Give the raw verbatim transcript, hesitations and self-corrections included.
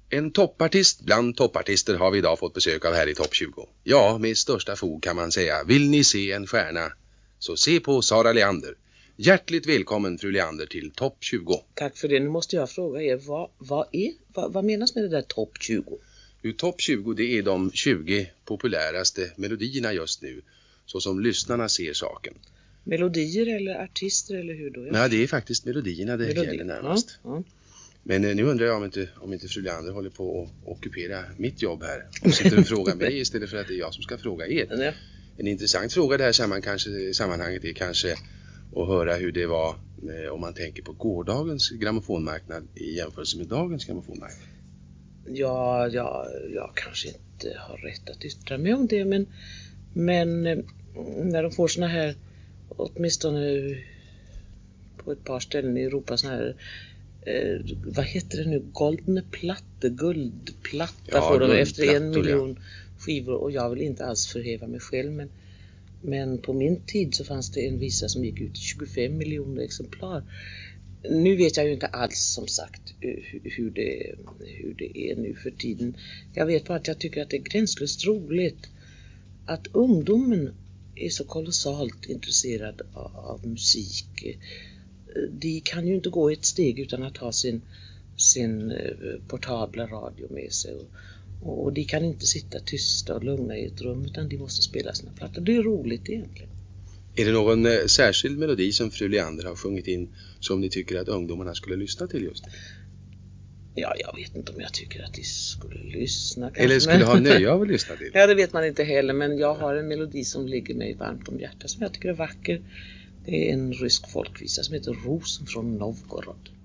En toppartist bland toppartister har vi idag fått besök av här i Topp tjugo. Ja, med största fog kan man säga. Vill ni se en stjärna, så se på Sara Leander. Hjärtligt välkommen fru Leander till Topp tjugo. Tack för det. Nu måste jag fråga er, vad, vad, är, vad, vad menas med det där Topp tjugo? Nu, Topp tjugo, det är de tjugo populäraste melodierna just nu, så som lyssnarna ser saken. Melodier eller artister eller hur då? Nej, det är faktiskt melodierna det Melodi. gäller närmast. Ja, ja. Men nu undrar jag om inte, om inte fru Leander håller på att ockupera mitt jobb här. Om sitter och frågar mig istället för att det är jag som ska fråga er. Ja. En intressant fråga det här samman, kanske, sammanhanget är kanske att höra hur det var eh, om man tänker på gårdagens grammofonmarknad i jämförelse med dagens grammofonmarknad. Ja, ja, jag kanske inte har rätt att yttra mig om det, men, men när de får såna här, åtminstone på ett par ställen i Europa, såna här Eh, vad heter det nu? Goldene platte, guldplatta ja, får de efter en ja. miljon skivor. Och jag vill inte alls förhäva mig själv, men, men på min tid så fanns det en visa som gick ut i tjugofem miljoner exemplar. Nu vet jag ju inte alls, som sagt, hur det, hur det är nu för tiden. Jag vet bara att jag tycker att det är gränslöst roligt att ungdomen är så kolossalt intresserad av, av musik. De kan ju inte gå ett steg utan att ha sin, sin portabla radio med sig. Och, och de kan inte sitta tysta och lugna i ett rum, utan de måste spela sina plattor. Det är roligt egentligen. Är det någon eh, särskild melodi som fru Leander har sjungit in som ni tycker att ungdomarna skulle lyssna till just? Ja, jag vet inte om jag tycker att de skulle lyssna. Kanske, eller skulle men... ha nöje av att lyssna till? Ja, det vet man inte heller, men jag har en melodi som ligger mig varmt om hjärtat som jag tycker är vacker. Det är en rysk folkvisa som heter Rosen från Novgorod.